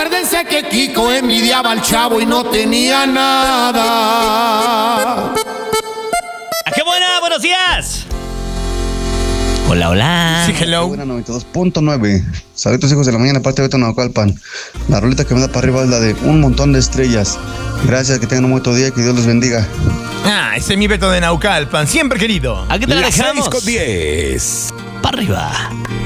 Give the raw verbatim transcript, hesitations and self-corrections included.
Acuérdense que Kiko envidiaba al Chavo y no tenía nada. ¡Qué buena! ¡Buenos días! Hola, hola. Sí, hello. Buena, noventa y dos punto nueve. Saludos, hijos de la mañana, parte de Beto Naucalpan. La rolita que me da para arriba es la de Un Montón de Estrellas. Gracias, que tengan un buen día y que Dios los bendiga. Ah, ese es mi Beto de Naucalpan, siempre querido. ¿A qué te la dejamos? seis con diez. Para arriba.